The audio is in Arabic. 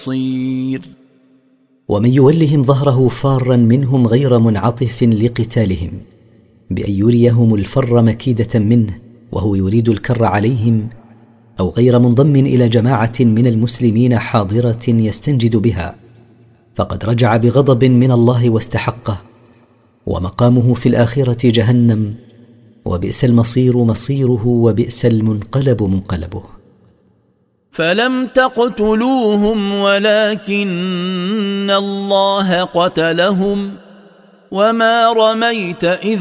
بصير. ومن يولهم ظهره فارا منهم غير منعطف لقتالهم بأن يريهم الفر مكيدة منه وهو يريد الكر عليهم، أو غير منضم إلى جماعة من المسلمين حاضرة يستنجد بها، فقد رجع بغضب من الله واستحقه، ومقامه في الآخرة جهنم، وبئس المصير مصيره، وبئس المنقلب منقلبه. فلم تقتلوهم ولكن الله قتلهم وما رميت إذ